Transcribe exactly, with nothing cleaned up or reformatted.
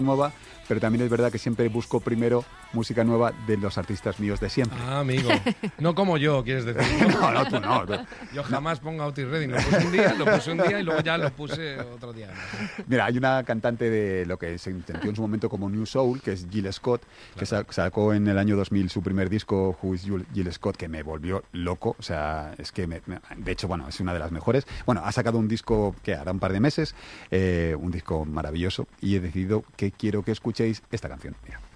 nueva, pero también es verdad que siempre busco primero música nueva de los artistas míos de siempre. Ah, amigo. No como yo, quieres decir. No, no, tú no. Tú. Yo jamás pongo Otis Redding. Lo puse un día, lo puse un día y luego ya lo puse otro día. Mira, hay una cantante de lo que se entendió en su momento como New Soul, que es Jill Scott, que claro. sacó en el año dos mil su primer disco, Who is Jill Scott, que me volvió loco. O sea, es que, me, me, de hecho, bueno, es una de las mejores. Bueno, ha sacado un disco que hará un par de meses, eh, un disco maravilloso, y he decidido que quiero que escuchéis esta canción. Mira.